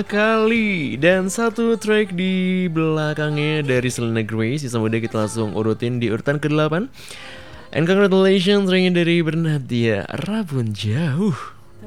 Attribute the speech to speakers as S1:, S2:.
S1: kali. Dan satu track di belakangnya dari Selena Grace. Sama udah kita langsung urutin di urutan ke-8. And congratulations, ringnya dari Bernadya Rabun Jauh.